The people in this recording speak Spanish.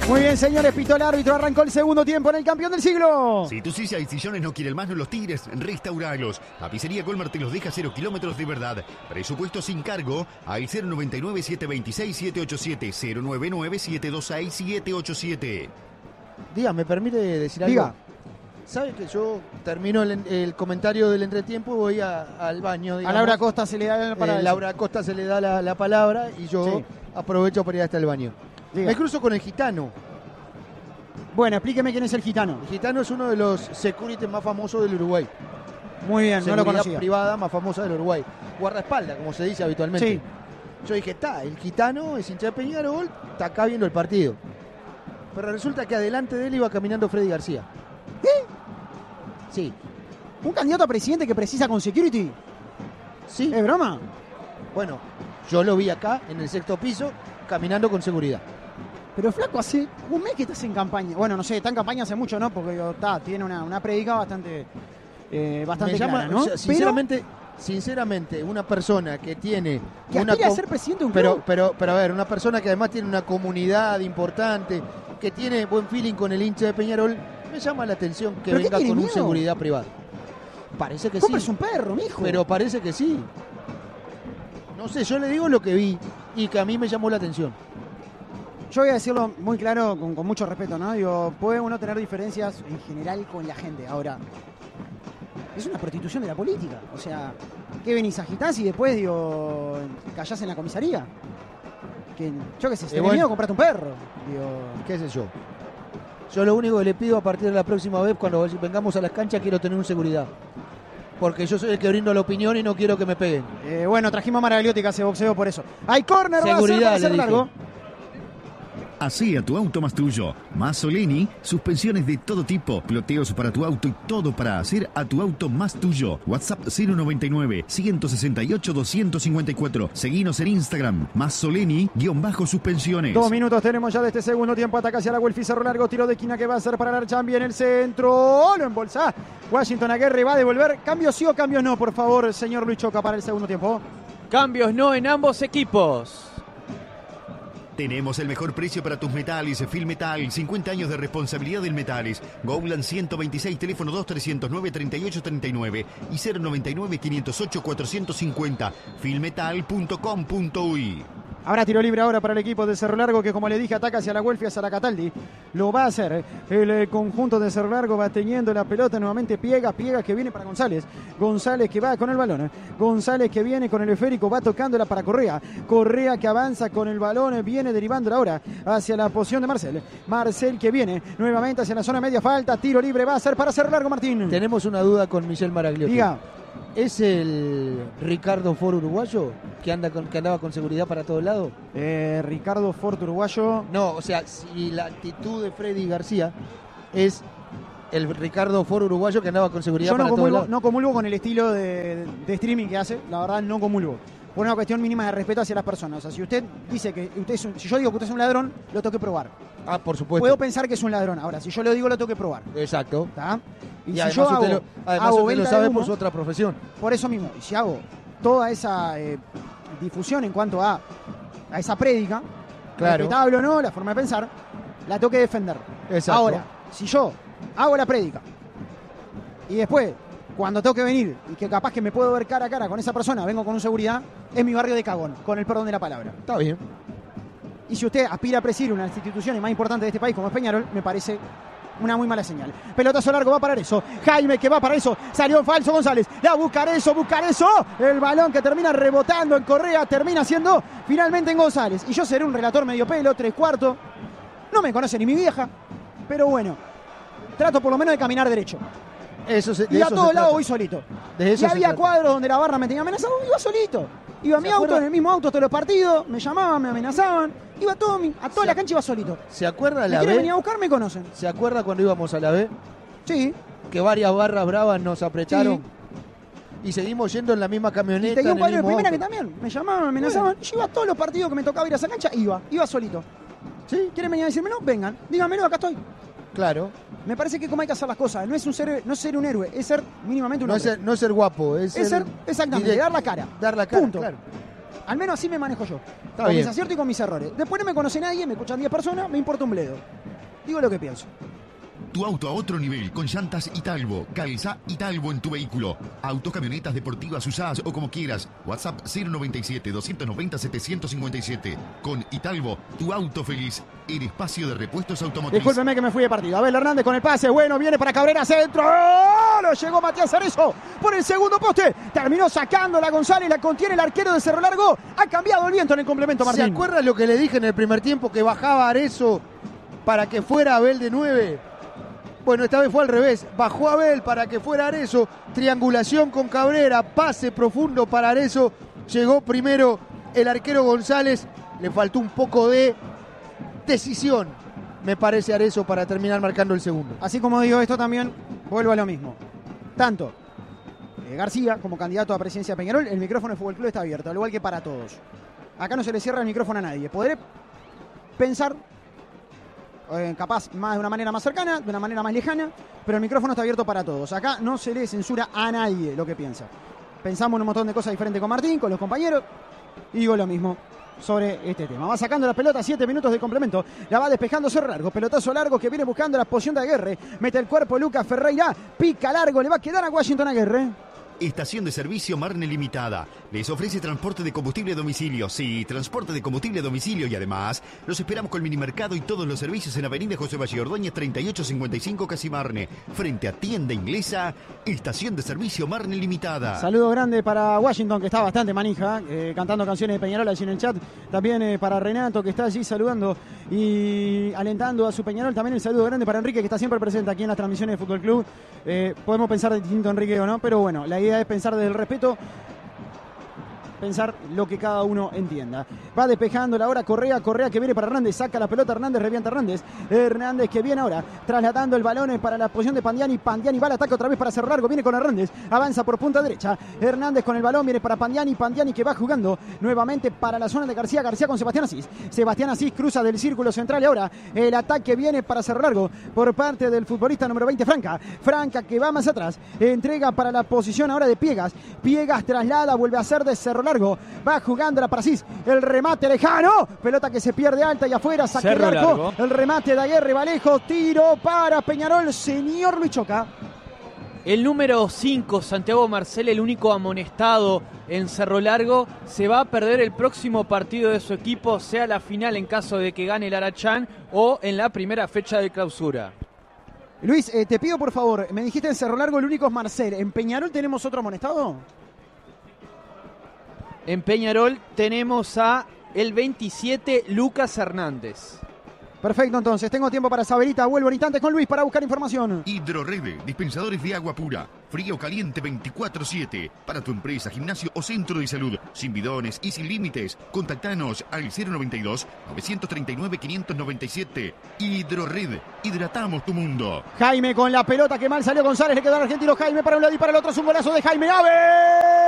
Muy bien, señores, pitó el árbitro, arrancó el segundo tiempo en el campeón del siglo. Si tu silla y sillones no quieren más, no los tires, restauralos. Tapicería Colmar te los deja 0 kilómetros de verdad. Presupuesto sin cargo al 099-726-787, 099-726-787. Diga, ¿me permite decir algo? Diga. ¿Sabe que yo termino el comentario del entretiempo y voy al baño? Digamos. A Laura Costa se le da la palabra. Laura Costa se le da la palabra y yo aprovecho para ir hasta el baño. Diga. Me cruzo con el gitano. Bueno, explíqueme quién es el gitano. El gitano es uno de los securities más famosos del Uruguay. Muy bien, no lo Seguridad conocía. privada más famosa del Uruguay. Guardaespaldas, como se dice habitualmente. Sí. Yo dije, el gitano es hincha de Peñarol, está acá viendo el partido. Pero resulta que adelante de él iba caminando Freddy García. Sí. ¿Un candidato a presidente que precisa con security? Sí. ¿Es broma? Bueno, yo lo vi acá, en el sexto piso, caminando con seguridad. Pero flaco, hace un mes que estás en campaña. Bueno, no sé, está en campaña hace mucho, ¿no? Porque tiene una prédica bastante clara, ¿no? O sea, sinceramente, una persona que tiene... Que aspira a ser presidente de un club. Pero a ver, una persona que además tiene una comunidad importante, que tiene buen feeling con el hincha de Peñarol, me llama la atención que venga con un seguridad privada. Parece que sí. Es un perro, mijo. Pero parece que sí. No sé, yo le digo lo que vi y que a mí me llamó la atención. Yo voy a decirlo muy claro, con mucho respeto, ¿no? Digo, puede uno tener diferencias en general con la gente. Ahora, es una prostitución de la política. O sea, ¿qué venís, agitás y después, callás en la comisaría? Que, yo qué sé, te miedo, compraste un perro. ¿Qué sé yo? Yo lo único que le pido a partir de la próxima vez, cuando vengamos a las canchas, quiero tener un seguridad. Porque yo soy el que brindo la opinión y no quiero que me peguen. Bueno, trajimos a Maragliotti que hace boxeo por eso. Hay córner, seguridad, va a ser largo. Hacé a tu auto más tuyo. Mazzoleni, suspensiones de todo tipo, ploteos para tu auto y todo para hacer a tu auto más tuyo. WhatsApp 099-168-254. Seguinos en Instagram, Mazzoleni-suspensiones. 2 minutos tenemos ya de este segundo tiempo. Ataca hacia la Welfi, cerro largo, tiro de esquina que va a ser para Larchambi en el centro. Lo embolsa Washington Aguirre, va a devolver. ¿Cambios sí o cambios no, por favor, señor Luis Choca, para el segundo tiempo? Cambios no en ambos equipos. Tenemos el mejor precio para tus metales. Filmetal, 50 años de responsabilidad del metales. Gowland 126, teléfono 2309-3839 y 099-508-450. Filmetal.com.uy. Habrá tiro libre ahora para el equipo de Cerro Largo que, como le dije, ataca hacia la Welfi, hacia la Cataldi. Lo va a hacer el conjunto de Cerro Largo, va teniendo la pelota nuevamente. Piega que viene para González. González que va con el balón. González que viene con el esférico, va tocándola para Correa. Correa que avanza con el balón, viene derivándola ahora hacia la posición de Marcel. Marcel que viene nuevamente hacia la zona media, falta, tiro libre, va a ser para Cerro Largo, Martín. Tenemos una duda con Michel Maragliotti. Diga. ¿Es el Ricardo Ford uruguayo que andaba con seguridad para todos lados? Ricardo Ford uruguayo. No, o sea, si la actitud de Freddy García es el Ricardo Ford uruguayo que andaba con seguridad para todos lados. No comulgo con el estilo de streaming que hace, la verdad no comulgo. Por una cuestión mínima de respeto hacia las personas. O sea, si usted dice que si yo digo que usted es un ladrón, lo tengo que probar. Ah, por supuesto. Puedo pensar que es un ladrón. Ahora, si yo lo digo, lo tengo que probar. Exacto. ¿Está? Y si además yo usted hago lo sabe por su otra profesión. Por eso mismo, y si hago toda esa difusión en cuanto a esa prédica, claro, respetable o no, la forma de pensar, la tengo que defender. Exacto. Ahora, si yo hago la prédica y después, cuando tengo que venir y que capaz que me puedo ver cara a cara con esa persona, vengo con un seguridad, es mi barrio de cagón, con el perdón de la palabra. Está bien. Y si usted aspira a presidir una de las instituciones más importantes de este país como es Peñarol, me parece una muy mala señal. Pelotazo largo, va a parar eso. Jaime que va para eso. Salió en falso González. La buscar eso. El balón que termina rebotando en Correa, termina siendo finalmente en González. Y yo seré un relator medio pelo, 3/4. No me conoce ni mi vieja, pero bueno, trato por lo menos de caminar derecho. Y a todos lados voy solito. Y había cuadros donde la barra me tenía amenazado, iba solito. Iba a mi auto, en el mismo auto todos los partidos, me llamaban, me amenazaban. Iba a toda la cancha iba solito. ¿Se acuerda la B? B? Venía a buscar, me conocen. ¿Se acuerda cuando íbamos a la B? Sí. Que varias barras bravas nos apretaron. Sí. Y seguimos yendo en la misma camioneta. Y tenía un cuadro de primera que también me llamaban, me amenazaban. Yo iba a todos los partidos que me tocaba ir a esa cancha, iba solito. ¿Sí? ¿Quieren venir a decírmelo? Vengan, díganmelo, acá estoy. Claro. Me parece que como hay que hacer las cosas, no es ser un héroe, es ser mínimamente un hombre. No es ser guapo, es ser exactamente, dar la cara. Dar la cara, punto. Claro. Al menos así me manejo yo. Está con bien. mis aciertos y con mis errores. Después no me conoce nadie, me escuchan 10 personas, me importa un bledo. Digo lo que pienso. Tu auto a otro nivel con llantas Italvo. Calza Italvo en tu vehículo. Autos, camionetas deportivas usadas o como quieras. WhatsApp 097-290-757. Con Italvo, tu auto feliz. El espacio de repuestos automotrices. Discúlpeme que me fui de partido. Abel Hernández con el pase. Bueno, viene para Cabrera, centro. ¡Oh! Lo llegó Matías Arezzo por el segundo poste. Terminó sacándola González. La contiene el arquero de Cerro Largo. Ha cambiado el viento en el complemento, Martín. ¿Se acuerdan lo que le dije en el primer tiempo? Que bajaba Arezzo para que fuera Abel de 9. Bueno, esta vez fue al revés. Bajó Abel para que fuera Arezzo. Triangulación con Cabrera. Pase profundo para Arezzo. Llegó primero el arquero González. Le faltó un poco de decisión, me parece, Arezzo para terminar marcando el segundo. Así como digo esto también, vuelvo a lo mismo. Tanto García como candidato a presidencia de Peñarol, el micrófono de Fútbol Club está abierto, al igual que para todos. Acá no se le cierra el micrófono a nadie. Podré pensar capaz más de una manera más cercana, de una manera más lejana, pero el micrófono está abierto para todos. Acá no se le censura a nadie lo que piensa. Pensamos en un montón de cosas diferentes con Martín, con los compañeros, y digo lo mismo sobre este tema. Va sacando la pelota, 7 minutos de complemento, la va despejando Cerro Largo, pelotazo largo que viene buscando la posición de Aguerre, mete el cuerpo Lucas Ferreira, pica largo, le va a quedar a Washington Aguerre. Estación de servicio Marne Limitada. Les ofrece transporte de combustible a domicilio. Sí, transporte de combustible a domicilio y además los esperamos con minimercado y todos los servicios en Avenida José Valle Ordóñez 3855 Casimarne. Frente a Tienda Inglesa, Estación de servicio Marne Limitada. Saludo grande para Washington, que está bastante manija, cantando canciones de Peñarol allí en el chat. También para Renato, que está allí saludando y alentando a su Peñarol. También el saludo grande para Enrique, que está siempre presente aquí en las transmisiones de Fútbol Club. Podemos pensar distinto, Enrique, o no, pero bueno, la idea es pensar desde el respeto, pensar lo que cada uno entienda. Va despejando la hora Correa que viene para Hernández, saca la pelota Hernández, revienta Hernández que viene ahora, trasladando el balón para la posición de Pandiani va al ataque otra vez para Cerro Largo, viene con Hernández, avanza por punta derecha, Hernández con el balón, viene para Pandiani que va jugando nuevamente para la zona de García con Sebastián Asís cruza del círculo central y ahora el ataque viene para Cerro Largo por parte del futbolista número 20 Franca que va más atrás, entrega para la posición ahora de Piegas traslada, vuelve a ser de Cerro Largo, va jugándola para Asís, el remate lejano, pelota que se pierde alta y afuera, saque el arco, el remate de Aguerre, va lejos, tiro para Peñarol, señor Luis Choca. El número 5, Santiago Marcel, el único amonestado en Cerro Largo, se va a perder el próximo partido de su equipo, sea la final en caso de que gane el Arachán o en la primera fecha de clausura. Luis, te pido por favor, me dijiste en Cerro Largo el único es Marcel, ¿en Peñarol tenemos otro amonestado? En Peñarol tenemos a el 27, Lucas Hernández. Perfecto, entonces, tengo tiempo para Saberita, vuelvo en instantes con Luis para buscar información. Hidrorrede, dispensadores de agua pura, frío o caliente 24/7, para tu empresa, gimnasio o centro de salud, sin bidones y sin límites. Contactanos al 092-939-597. Hidrorrede, hidratamos tu mundo. Jaime con la pelota, que mal salió González, le quedó al argentino Jaime para un lado y para el otro, es un golazo de Jaime. ¡Ave!